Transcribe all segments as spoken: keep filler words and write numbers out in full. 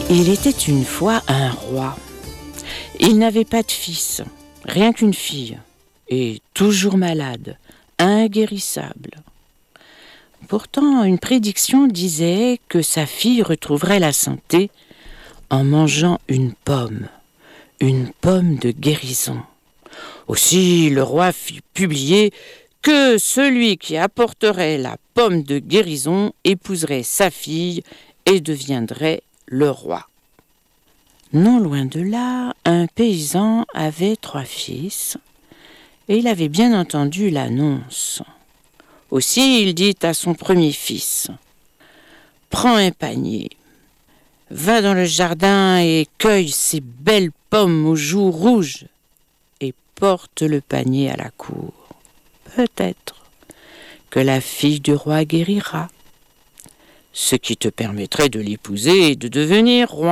Il était une fois un roi. Il n'avait pas de fils, rien qu'une fille, et toujours malade, inguérissable. Pourtant, une prédiction disait que sa fille retrouverait la santé en mangeant une pomme, une pomme de guérison. Aussi, le roi fit publier que celui qui apporterait la pomme de guérison épouserait sa fille et deviendrait le roi. Non loin de là, un paysan avait trois fils, et il avait bien entendu l'annonce. Aussi, il dit à son premier fils, « Prends un panier, va dans le jardin et cueille ces belles pommes aux joues rouges, et porte le panier à la cour. Peut-être que la fille du roi guérira, ce qui te permettrait de l'épouser et de devenir roi. »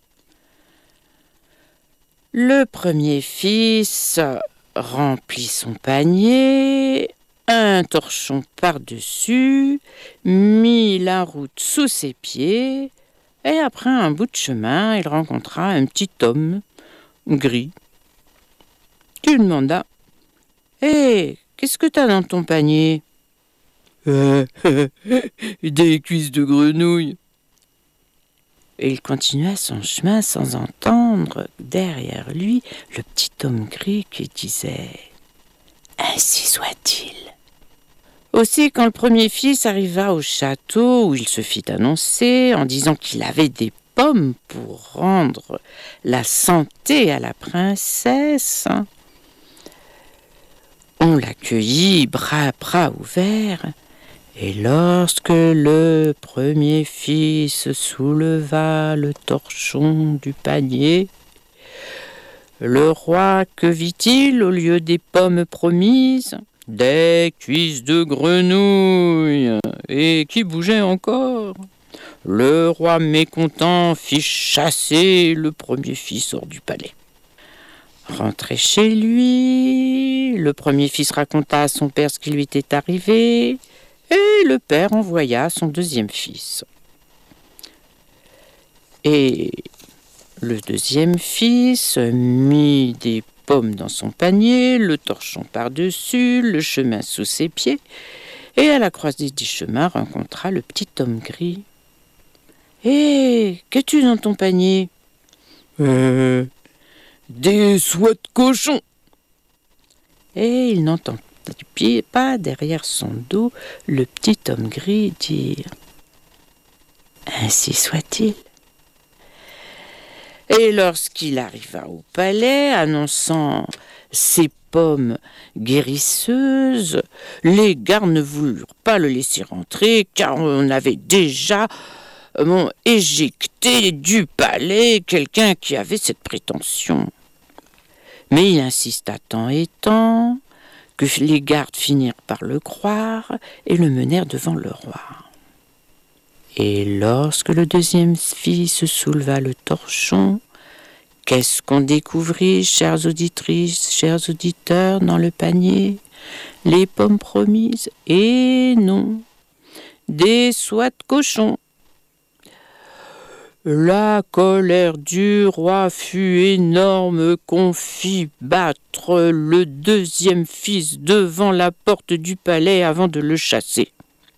Le premier fils remplit son panier, un torchon par-dessus, mit la route sous ses pieds, et après un bout de chemin, il rencontra un petit homme gris qui lui demanda « Hé, qu'est-ce que t'as dans ton panier ?»« euh, Des cuisses de grenouille. » Et il continua son chemin sans entendre derrière lui le petit homme gris qui disait « Ainsi soit-il ». Aussi, quand le premier fils arriva au château où il se fit annoncer en disant qu'il avait des pommes pour rendre la santé à la princesse, on l'accueillit bras bras ouverts. Et lorsque le premier fils souleva le torchon du panier, le roi, que vit-il au lieu des pommes promises ? Des cuisses de grenouille, et qui bougeaient encore. Le roi mécontent fit chasser le premier fils hors du palais. Rentré chez lui, le premier fils raconta à son père ce qui lui était arrivé, et le père envoya son deuxième fils. Et le deuxième fils mit des pommes dans son panier, le torchon par-dessus, le chemin sous ses pieds, et à la croisée du chemin rencontra le petit homme gris. « Hé, qu'as-tu dans ton panier ?»« Euh, des soies de cochon. » Et il n'entend pas derrière son dos le petit homme gris dire « Ainsi soit-il ». Et lorsqu'il arriva au palais, annonçant ses pommes guérisseuses, les gardes ne voulurent pas le laisser rentrer, car on avait déjà bon, éjecté du palais quelqu'un qui avait cette prétention. Mais il insista tant et tant que les gardes finirent par le croire et le menèrent devant le roi. Et lorsque le deuxième fils souleva le torchon, qu'est-ce qu'on découvrit, chères auditrices, chers auditeurs, dans le panier ? Les pommes promises ? Et non, des soies de cochon. La colère du roi fut énorme qu'on fit battre le deuxième fils devant la porte du palais avant de le chasser.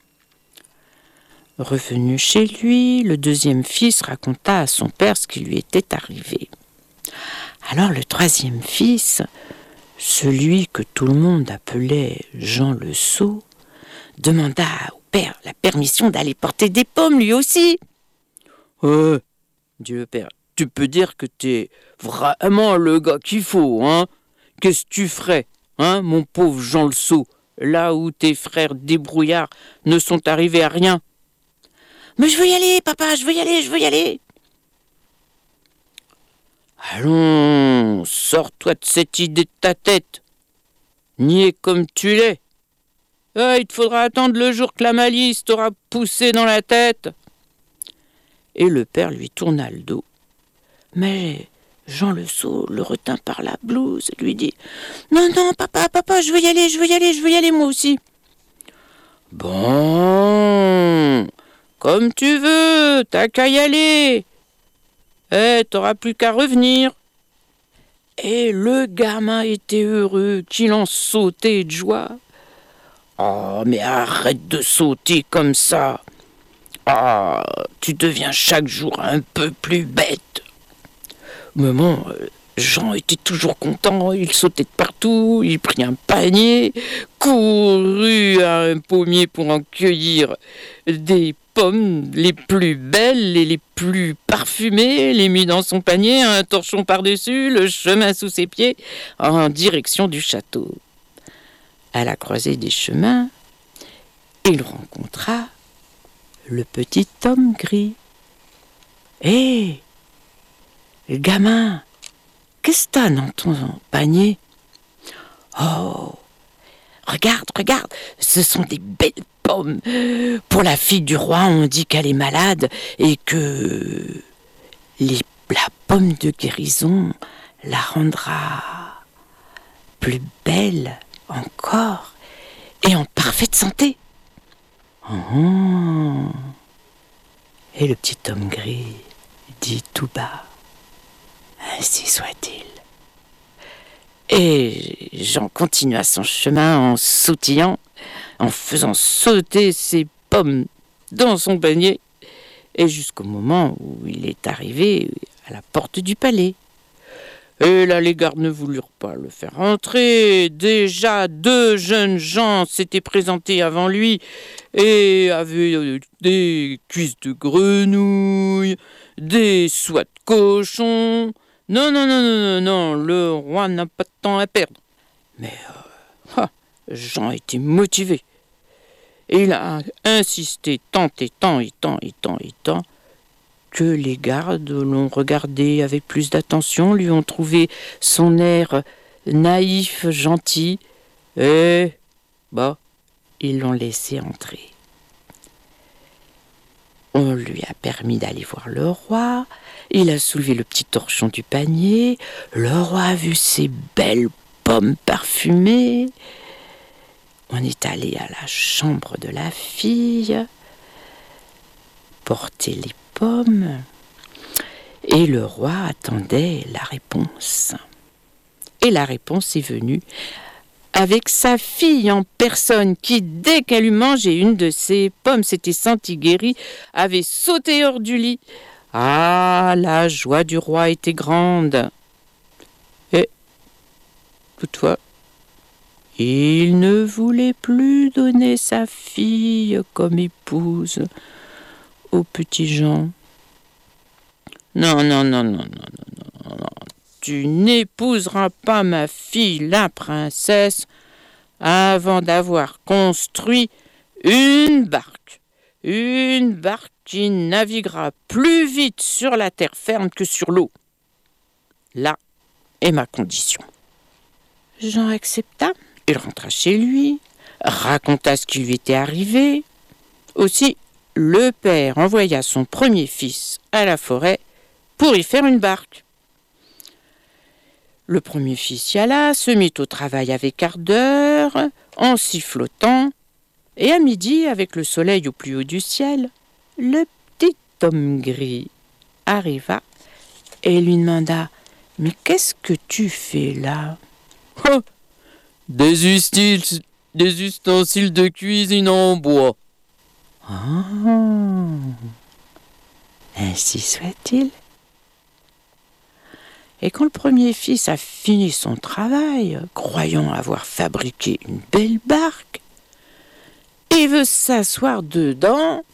Revenu chez lui, le deuxième fils raconta à son père ce qui lui était arrivé. Alors le troisième fils, celui que tout le monde appelait Jean le Sot, demanda au père la permission d'aller porter des pommes lui aussi. « Euh, dit le père, tu peux dire que t'es vraiment le gars qu'il faut, hein ? Qu'est-ce que tu ferais, hein, mon pauvre Jean le Sot, là où tes frères débrouillards ne sont arrivés à rien ? » « Mais je veux y aller, papa, je veux y aller, je veux y aller !»« Allons, sors-toi de cette idée de ta tête. Niais comme tu l'es. Ah, il te faudra attendre le jour que la malice t'aura poussé dans la tête. » Et le père lui tourna le dos. Mais Jean le Sot le retint par la blouse et lui dit « Non, non, papa, papa, je veux y aller, je veux y aller, je veux y aller moi aussi. »« Bon, comme tu veux, t'as qu'à y aller. Eh, t'auras plus qu'à revenir. Et le gamin était heureux qu'il en sautait de joie. Oh, mais arrête de sauter comme ça. Ah, tu deviens chaque jour un peu plus bête. Maman, Jean était toujours content, il sautait de partout, il prit un panier, courut à un pommier pour en cueillir des pommes les plus belles et les plus parfumées, les mit dans son panier, un torchon par-dessus, le chemin sous ses pieds, en direction du château. À la croisée des chemins, il rencontra le petit homme gris. Hé, hey, gamin, qu'est-ce que t'as dans ton panier? Oh, regarde, regarde, ce sont des belles pommes. Pour la fille du roi, on dit qu'elle est malade et que les, la pomme de guérison la rendra plus belle encore et en parfaite santé. Oh. Et le petit homme gris dit tout bas: ainsi soit-il. Et Jean continua son chemin en sautillant, en faisant sauter ses pommes dans son panier, et jusqu'au moment où il est arrivé à la porte du palais. Et là, les gardes ne voulurent pas le faire entrer. Déjà, deux jeunes gens s'étaient présentés avant lui et avaient des cuisses de grenouille, des soies de cochon. Non, non, non, non, non, non, le roi n'a pas de temps à perdre. Mais euh, ah, Jean était motivé. Et il a insisté tant et tant et tant et tant et tant que les gardes l'ont regardé avec plus d'attention, lui ont trouvé son air naïf, gentil, et bah, ils l'ont laissé entrer. On lui a permis d'aller voir le roi, il a soulevé le petit torchon du panier, le roi a vu ces belles pommes parfumées. On est allé à la chambre de la fille, porter les pommes, et le roi attendait la réponse. Et la réponse est venue avec sa fille en personne qui, dès qu'elle eut mangé une de ces pommes, s'était sentie guérie, avait sauté hors du lit. Ah, la joie du roi était grande. Et, toutefois, il ne voulait plus donner sa fille comme épouse au petit Jean. Non, non, non, non, non, non, non, non. Tu n'épouseras pas ma fille, la princesse, avant d'avoir construit une barque. Une barque qui naviguera plus vite sur la terre ferme que sur l'eau. Là est ma condition. Jean accepta. Il rentra chez lui, raconta ce qui lui était arrivé. Aussi, le père envoya son premier fils à la forêt pour y faire une barque. Le premier fils y alla, se mit au travail avec ardeur, en sifflotant, et à midi, avec le soleil au plus haut du ciel, le petit homme gris arriva et lui demanda: « Mais qu'est-ce que tu fais là ?»« Oh, des ustensiles, des ustensiles de cuisine en bois. »« Ah, ainsi soit-il. » Et quand le premier fils a fini son travail, croyant avoir fabriqué une belle barque, il veut s'asseoir dedans.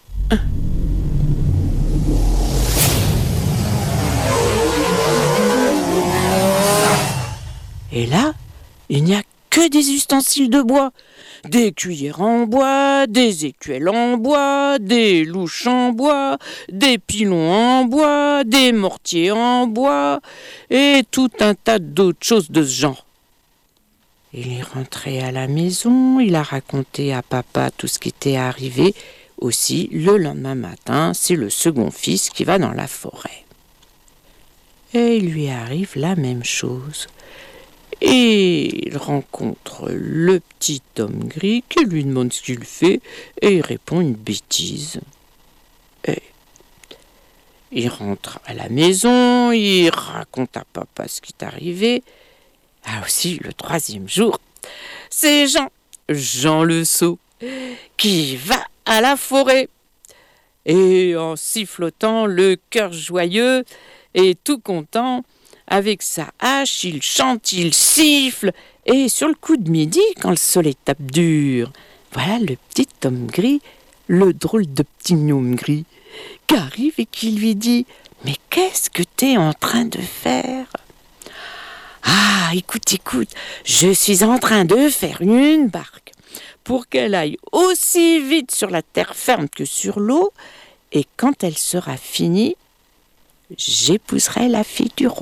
Et là, il n'y a que des ustensiles de bois. Des cuillères en bois, des écuelles en bois, des louches en bois, des pilons en bois, des mortiers en bois, et tout un tas d'autres choses de ce genre. Il est rentré à la maison, il a raconté à papa tout ce qui était arrivé. Aussi, le lendemain matin, c'est le second fils qui va dans la forêt. Et il lui arrive la même chose. Et il rencontre le petit homme gris qui lui demande ce qu'il fait et il répond une bêtise. Et Il rentre à la maison, il raconte à papa ce qui est arrivé. Ah aussi, le troisième jour, c'est Jean, Jean le sot, qui va à la forêt. Et en sifflotant, le cœur joyeux et tout content, avec sa hache, il chante, il siffle. Et sur le coup de midi, quand le soleil tape dur, voilà le petit homme gris, le drôle de petit gnome gris, qui arrive et qui lui dit « Mais qu'est-ce que t'es en train de faire ?»« Ah, écoute, écoute, je suis en train de faire une barque pour qu'elle aille aussi vite sur la terre ferme que sur l'eau, et quand elle sera finie, j'épouserai la fille du roi. »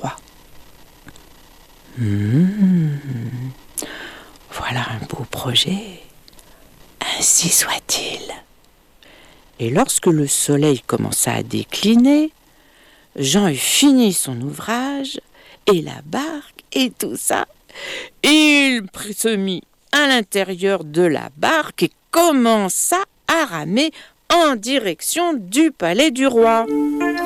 Mmh, voilà un beau projet, ainsi soit-il. Et lorsque le soleil commença à décliner, Jean eut fini son ouvrage, et la barque, et tout ça. Il se mit à l'intérieur de la barque et commença à ramer en direction du palais du roi.